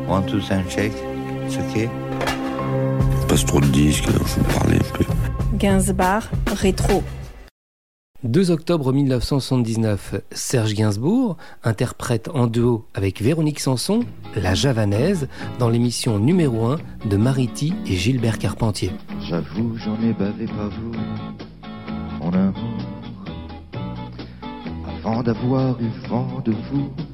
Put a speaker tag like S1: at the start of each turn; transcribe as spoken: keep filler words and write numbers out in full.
S1: One, two, sound check. C'est ok.
S2: Passe trop de disques, faut parler un peu.
S3: Gainsbourg, rétro.
S4: deux octobre mille neuf cent soixante-dix-neuf, Serge Gainsbourg interprète en duo avec Véronique Sanson La Javanaise dans l'émission numéro un de Mariti et Gilbert Carpentier.
S5: J'avoue, j'en ai bavé pas vous, mon amour, avant d'avoir eu vent de vous.